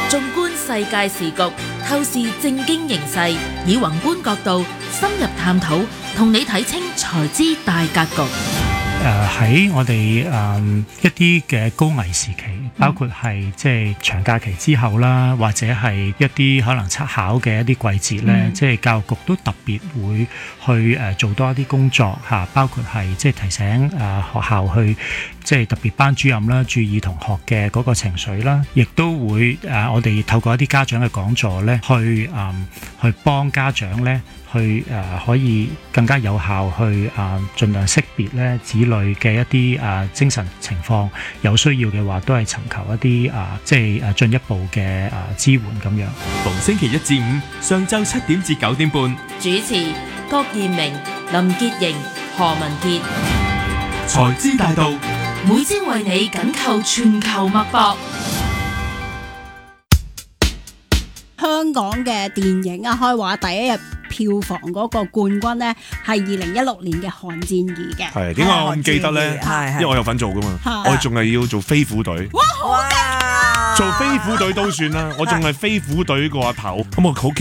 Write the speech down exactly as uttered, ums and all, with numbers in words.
縱觀世界時局，透視政經形勢，以宏觀角度深入探討，同你睇清財資大格局。 誒喺、呃、我哋誒、呃、一啲嘅高危時期，包括係即係長假期之後啦，或者係一啲可能測考嘅一啲季節咧，嗯、即係教育局都特別會去誒、呃、做多一啲工作嚇、啊，包括係即係提醒誒、呃、學校去即係特別班主任啦，注意同學嘅嗰個情緒啦，亦都會誒、呃、我哋透過一啲家長嘅講座咧，去誒、呃、去幫家長咧。去誒、呃、可以更加有效去誒、呃、盡量識別咧子女嘅一啲誒、呃、精神情況，有需要嘅話都係尋求一啲誒、呃、即係誒進一步嘅誒、呃、支援咁樣。 逢星期一至五上晝七點至九點半， 主持郭燕明、林潔瑩、何文傑。 財資大道每朝為你緊扣全球脈搏。 香港嘅電影啊，開畫第一日票房嗰個冠軍呢，係二零一六年嘅《寒戰二》嘅。 係點解我咁記得呢？因為我有份做噶嘛，我仲係要做飛虎隊。 哇，好勁啊！ 做飛虎隊都算啦，我仲係飛虎隊個阿頭，咁我好